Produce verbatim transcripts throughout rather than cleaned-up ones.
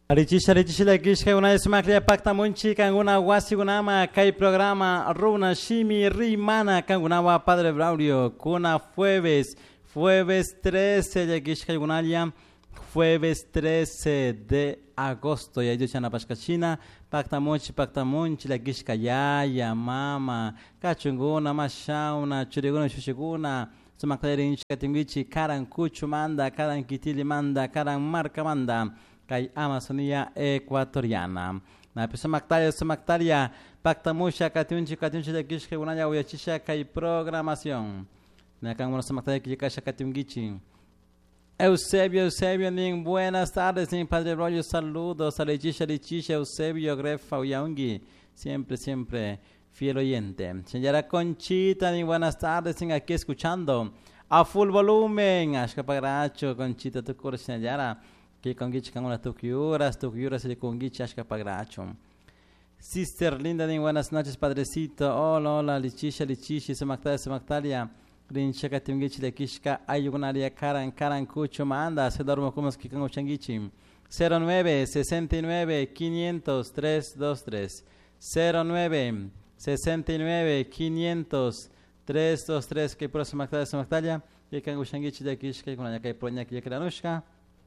Arichisha arichisha kishka una smaklia pakta munchi kanguna wasi gunama kai programa runa shimi rimana kangunawa Padre Braulio kuna jueves jueves trece de kishka gunalia jueves trece de agosto ya yo chana paskachina pakta munchi pakta munchi la kishka yaya mama kachunguna mashauna churiguna shushiguna sumakleri katingichi karan kuchu manda karan kitili manda karan marca manda kay Amazonia ecuatoriana. Na pesa mactaria, esa mactaria, pacta mucha, catunchi, catunchi de kishke, una ya uyachisha, kay programación. Na kang esa mactaria que llega a catungichi. Eusebio, Eusebio, ning, buenas tardes, ning, Padre Rollo, saludos, a Lechisha, Lechisha, Eusebio, Grefa, Uyaungi, siempre, siempre, fiel oyente. Señora Conchita, ning, buenas tardes, ning, aquí escuchando, a full volumen, Ashka Pagracho, Conchita, tu cura, señora. Que congichi con una tukiuras, tukiuras y congichi ashka pagracho. Sister Linda, buenas noches, padrecito. Hola, hola, lichisha, lichisha, se mactalia, se mactalia. Rinchaka tungichi de kishka, ayugunaria, karan, karan, cucho, manda, se dormo como es que con changichi. cero nueve sesenta y nueve quinientos tres dos tres cero nueve sesenta y nueve quinientos tres dos tres que por se mactalia, se mactalia. Que con changichi de kishka, con la que proña que ya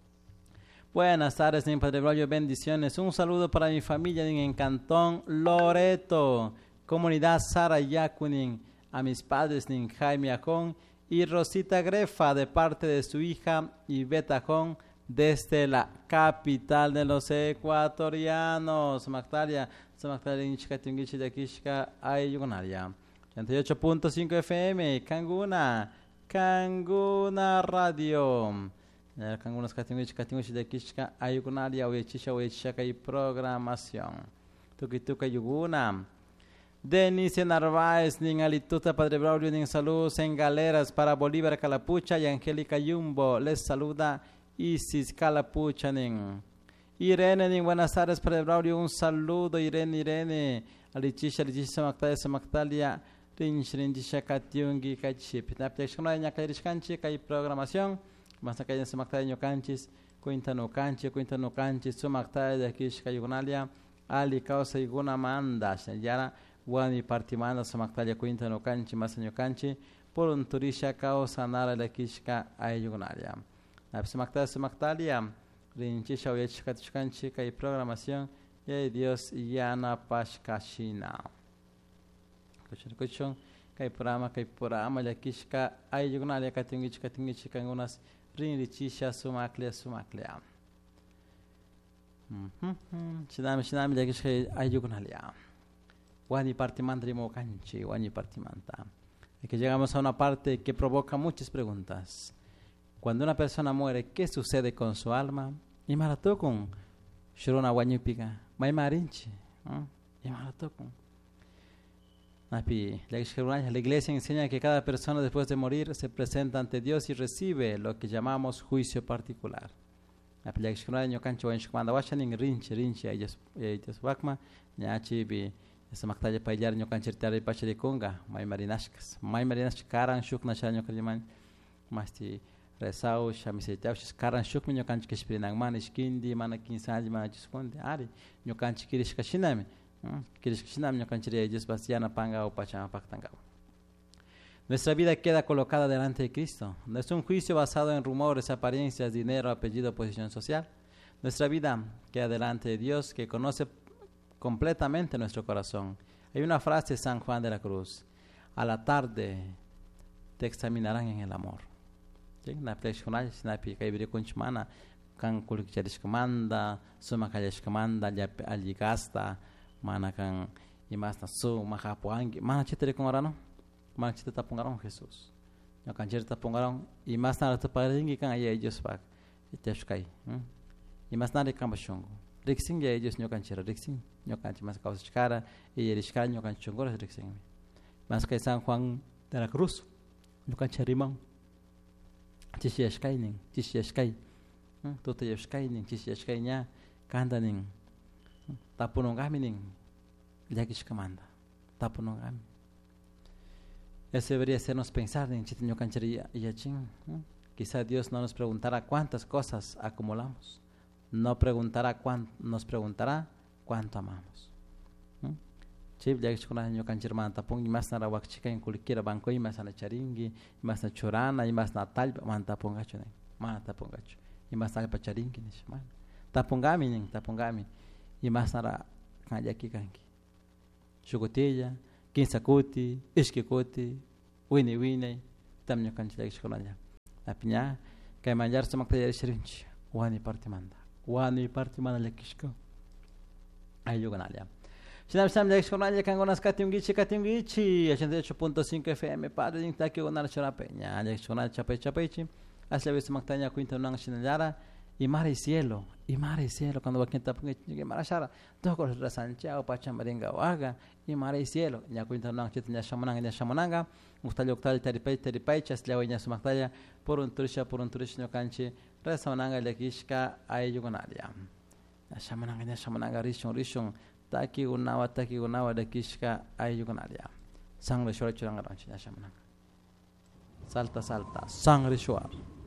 Buenas tardes, mi Padre Braulio, bendiciones. Un saludo para mi familia en Cantón Loreto, comunidad Sara Yacunin, a mis padres en Jaime Acón y Rosita Grefa de parte de su hija Iveta Acón desde la capital de los ecuatorianos. Mactaria, Mactaria en Chicatinguichi de Kishka, Ayugunaria. ochenta y ocho punto cinco F M, Canguna, Canguna Radio. Kangunas katinguich katinguich de kishka ayugunaria uyechisha uyechisha y programación. Tuki tuka yuguna. Denise Narváez, nin alituta Padre Braulio, nin saludos en galeras para Bolívar Calapucha y Angélica Yumbo. Les saluda Isis Calapucha, nin. Irene, nin buenas tardes Padre Braulio, un saludo Irene, Irene. Alichisha, alichisha maktalia, maktalia. Rinch, rinchisha katiungi kachip. Naptexkona ñakalishkanchi kay programación. Basta que hayan se mactaño canchis, cuenta no canchi, cuenta no canchis, su mactaña de aquí yugunalia, ali causa iguna manda, yara, wani partimanda su mactaña cuenta no canchi, más año canchi, por un turisha causa nara de aquí ay yugunalia. La se mactaña su mactaña, rinchisha uyechka tushkanchi, que hay programación, y Dios yana pashkashina. Kuchon kuchon, que hay programa, que hay programa de aquí ay yugunalia, que tingichi, que tingichi, que unas Rinrichisha sumaklia sumaklia. Shinami shinami de que ayugunalia. Wani partimandri mocanchi, wani partimanta. Y que llegamos a una parte que provoca muchas preguntas. Cuando una persona muere, ¿qué sucede con su alma? Y marató con Shurona Wanyupiga, May Marinchi. Y marató con. La iglesia enseña que cada persona después de morir se presenta ante Dios y recibe lo que llamamos juicio particular. La iglesia enseña que esa mactalla payar ño canchertar y pache de conga, may marinascas, may marinascas karan shuk na shanyo kaliman, masti resau shamisetaw shis karan shuk ño canch kishpirinang man iskindi mana kinsanji mana chiskonde ari ño canch kirish kashinami. Nuestra vida queda colocada delante de Cristo. No es un juicio basado en rumores, apariencias, dinero, apellido, posición social. Nuestra vida queda delante de Dios que conoce completamente nuestro corazón. Hay una frase de San Juan de la Cruz: a la tarde te examinarán en el amor. Mana kang imas na so makapuangi mana chitere kong arano mana chite tapungaron Jesus no kan chite tapungaron imas na to paringi kang ay Dios pak iteshkai imas na de kambashongo rixing ya Dios no kan chira rixing no kan chimas causa chikara y erishka no kan chongora rixing mas kay San Juan de la Cruz no kan chirimang chisheshkai ning chisheshkai to te yeshkai ning chisheshkai nya kanda ning tapunong kami ning yakish kamanda tapunong kami. Eso debería hacernos pensar en chitiño canchería y yachin. Quizá Dios no nos preguntara cuántas cosas acumulamos, no preguntará cuánto, nos preguntará cuánto amamos. Chip ya que yo canchir manta pong y más nara wakchika en cualquier banco y más na charingi y más na chorana y más na tal manta pongacho manta pongacho y más na pacharingi ni man tapongami ni tapongami y más nara kanyaki kanki chukotilla kinsakuti iskikuti wini wini tamnyo canchir ya que la piña que manjar se makta ya shirinchi wani parti manda wani parti manda lekishko ayo ganalia. Sinam sam dek sekolah aja kan gonas katimgichi katimgichi ochenta y ocho punto cinco F M padre ding taki gonar chora peña dek sekolah chapai chapaichi asla vez maktaña kuinta nang shinajara y mar y cielo y mar y cielo cuando vaquenta punge que marashara dos cosas rasancha o pachamaringa waga y mar y cielo nya kuinta nang chitnya shamananga nya shamananga mustal oktal taripai taripai chasla wanya sumaktaya por un turisha por un turisha no canchi rasananga lekishka ay yugonalia shamananga nya shamananga rishon rishon taki gunawa taki gunawa da kishka ay yugonalia sang rishwar churanga ranchi na shamananga salta salta sang rishwar